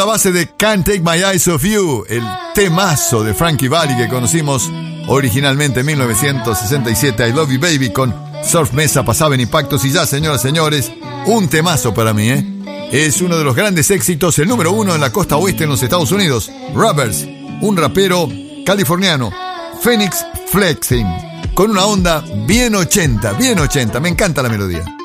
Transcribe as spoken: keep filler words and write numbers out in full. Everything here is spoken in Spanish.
La base de Can't Take My Eyes Off You, el temazo de Frankie Valli que conocimos originalmente en mil novecientos sesenta y siete, I Love You Baby, con Surf Mesa, pasaba en Impactos y ya, señoras y señores, un temazo para mí, ¿eh? Es uno de los grandes éxitos, el número uno en la costa oeste en los Estados Unidos. Rubbers, un rapero californiano, Phoenix Flexing, con una onda bien ochenta, bien ochenta, me encanta la melodía.